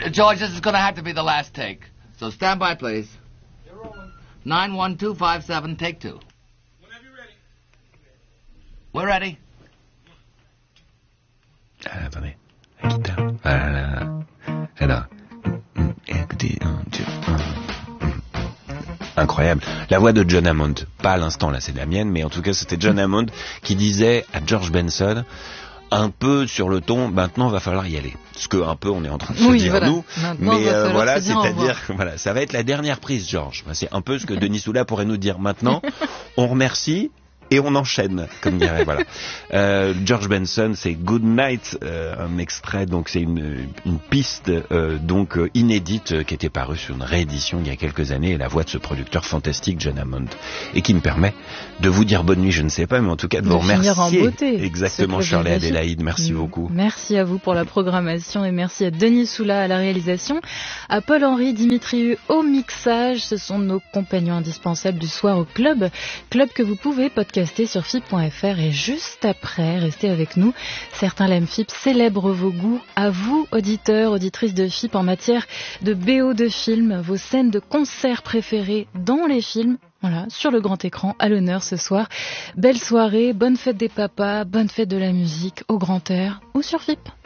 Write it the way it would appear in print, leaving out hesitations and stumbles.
George, this is going to have to be the last take. So stand by, please. 91257, take 2. Whenever you're ready. We're ready. Attendez. La guitare. Alors. Écoutez. Incroyable. La voix de John Hammond. Pas à l'instant, là, c'est la mienne, mais en tout cas, c'était John Hammond qui disait à George Benson, un peu sur le ton, maintenant, va falloir y aller. Ce que, un peu, on est en train de se dire, voilà. nous. Maintenant, mais voilà, c'est-à-dire, voilà, ça va être la dernière prise, George. C'est un peu ce que Denis Soula pourrait nous dire maintenant. On remercie. Et on enchaîne, comme dirait, voilà. George Benson, c'est Good Night, un extrait, donc c'est une piste donc inédite qui était parue sur une réédition il y a quelques années, et la voix de ce producteur fantastique, John Hammond, et qui me permet de vous dire bonne nuit, je ne sais pas, mais en tout cas de vous remercier. En beauté, exactement, Shirley Adélaïde, merci beaucoup. Merci à vous pour la programmation et merci à Denis Soula à la réalisation, à Paul-Henri Dimitriou au mixage. Ce sont nos compagnons indispensables du soir au club que vous pouvez podcaster sur FIP.fr, et juste après, restez avec nous. Certains l'aiment FIP célèbrent vos goûts. À vous, auditeurs, auditrices de FIP, en matière de BO de films, vos scènes de concerts préférées dans les films. Voilà, sur le grand écran, à l'honneur ce soir. Belle soirée, bonne fête des papas, bonne fête de la musique, au grand air ou sur FIP.